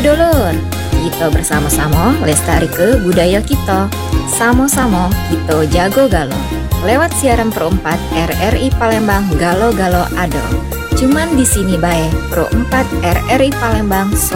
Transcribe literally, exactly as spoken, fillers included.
dulur, kita bersama-sama lestari ke budaya kita. Sama-sama kita jago galo. Lewat siaran Pro empat R R I Palembang Galo Galo Ado. Cuman di sini bae Pro empat R R I Palembang.